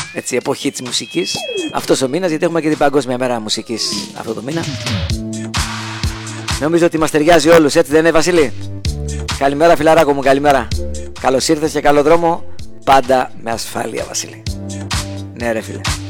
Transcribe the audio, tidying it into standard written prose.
έτσι, εποχή της μουσικής αυτός ο μήνας, γιατί έχουμε και την Παγκόσμια Μέρα Μουσικής αυτό το μήνα. Νομίζω ότι μας ταιριάζει όλους, έτσι δεν είναι, Βασίλη? Καλημέρα φιλαράκο μου, καλημέρα. Καλώς ήρθες και καλό δρόμο, πάντα με ασφάλεια, Βασίλη. Ναι ρε φίλε.